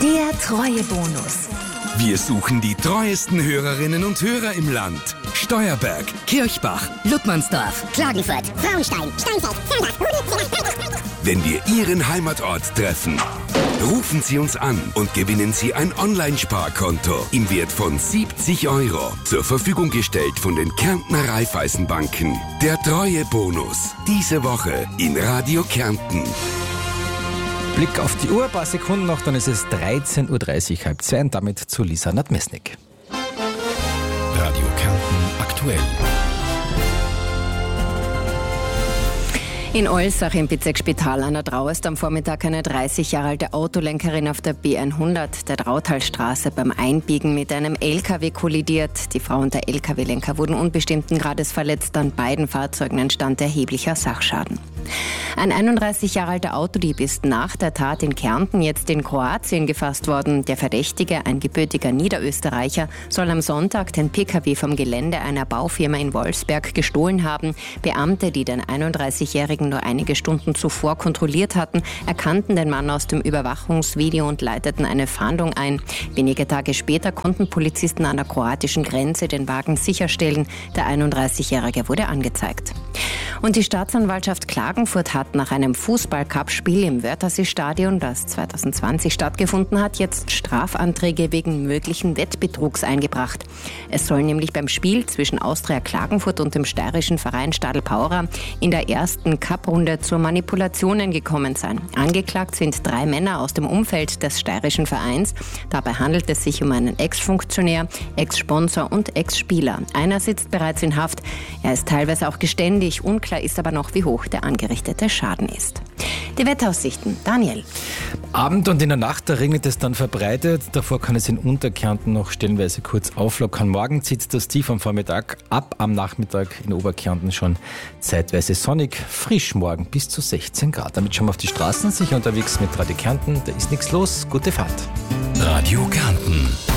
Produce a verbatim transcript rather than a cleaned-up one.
Der Treuebonus. Wir suchen die treuesten Hörerinnen und Hörer im Land. Steuerberg, Kirchbach, Ludmannsdorf, Klagenfurt, Frauenstein, Steinfeld, wenn wir Ihren Heimatort treffen, rufen Sie uns an und gewinnen Sie ein Online-Sparkonto im Wert von siebzig Euro. Zur Verfügung gestellt von den Kärntner Raiffeisenbanken. Der Treuebonus. Diese Woche in Radio Kärnten. Blick auf die Uhr, ein paar Sekunden noch, dann ist es dreizehn Uhr dreißig, halb zwei und damit zu Lisa Nadmesnik. Radio Kärnten aktuell. In Olsach im Bezirksspital an der Drau ist am Vormittag eine dreißig Jahre alte Autolenkerin auf der B hundert der Drautalstraße beim Einbiegen mit einem L K W kollidiert. Die Frau und der L K W-Lenker wurden unbestimmten Grades verletzt. An beiden Fahrzeugen entstand erheblicher Sachschaden. Ein einunddreißig Jahre alter Autodieb ist nach der Tat in Kärnten jetzt in Kroatien gefasst worden. Der Verdächtige, ein gebürtiger Niederösterreicher, soll am Sonntag den P K W vom Gelände einer Baufirma in Wolfsberg gestohlen haben. Beamte, die den einunddreißigjährigen nur einige Stunden zuvor kontrolliert hatten, erkannten den Mann aus dem Überwachungsvideo und leiteten eine Fahndung ein. Wenige Tage später konnten Polizisten an der kroatischen Grenze den Wagen sicherstellen. Der einunddreißigjährige wurde angezeigt. Und die Staatsanwaltschaft Klagenfurt hat nach einem Fußball-Cup-Spiel im Wörthersee-Stadion, das zwanzig zwanzig stattgefunden hat, jetzt Strafanträge wegen möglichen Wettbetrugs eingebracht. Es soll nämlich beim Spiel zwischen Austria Klagenfurt und dem steirischen Verein Stadl Paura in der ersten Cup-Runde zu Manipulationen gekommen sein. Angeklagt sind drei Männer aus dem Umfeld des steirischen Vereins. Dabei handelt es sich um einen Ex-Funktionär, Ex-Sponsor und Ex-Spieler. Einer sitzt bereits in Haft. Er ist teilweise auch geständig. Unklar ist aber noch, wie hoch der angerichtete Schaden ist. Die Wetteraussichten. Daniel. Abend und in der Nacht, da regnet es dann verbreitet. Davor kann es in Unterkärnten noch stellenweise kurz auflockern. Morgen zieht das Tief am Vormittag ab. Am Nachmittag in Oberkärnten schon zeitweise sonnig. Frisch morgen bis zu sechzehn Grad. Damit schon mal auf die Straßen, sicher unterwegs mit Radio Kärnten. Da ist nichts los. Gute Fahrt. Radio Kärnten.